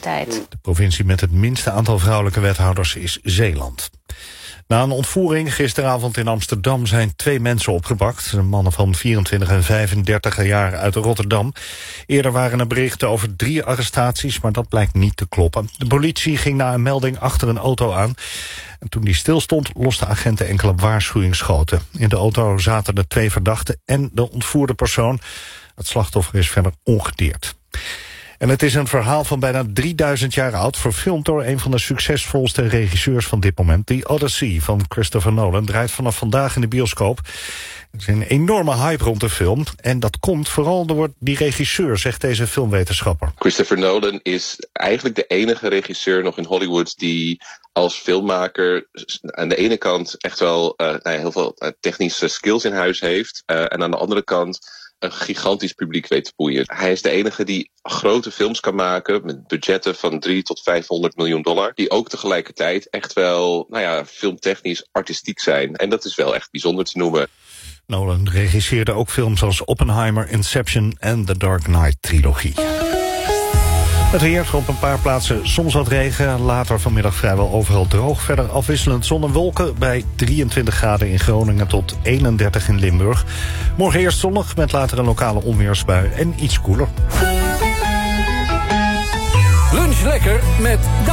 tijd. De provincie met het minste aantal vrouwelijke wethouders is Zeeland. Na een ontvoering gisteravond in Amsterdam zijn 2 mensen opgepakt. Mannen van 24 en 35 jaar uit Rotterdam. Eerder waren er berichten over 3 arrestaties, maar dat blijkt niet te kloppen. De politie ging na een melding achter een auto aan. En toen die stilstond, losten agenten enkele waarschuwingsschoten. In de auto zaten de 2 verdachten en de ontvoerde persoon. Het slachtoffer is verder ongedeerd. En het is een verhaal van bijna 3000 jaar oud, verfilmd door een van de succesvolste regisseurs van dit moment. The Odyssey van Christopher Nolan draait vanaf vandaag in de bioscoop. Er is een enorme hype rond de film en dat komt vooral door die regisseur, zegt deze filmwetenschapper. Christopher Nolan is eigenlijk de enige regisseur nog in Hollywood die als filmmaker aan de ene kant echt wel heel veel technische skills in huis heeft. En aan de andere kant een gigantisch publiek weet te boeien. Hij is de enige die grote films kan maken met budgetten van 300 tot 500 miljoen dollar. Die ook tegelijkertijd echt wel, filmtechnisch artistiek zijn. En dat is wel echt bijzonder te noemen. Nolan regisseerde ook films als Oppenheimer, Inception en The Dark Knight trilogie. Het weer, op een paar plaatsen soms wat regen. Later vanmiddag vrijwel overal droog. Verder afwisselend zon en wolken bij 23 graden in Groningen tot 31 in Limburg. Morgen eerst zonnig met later een lokale onweersbui en iets koeler. Lunch lekker met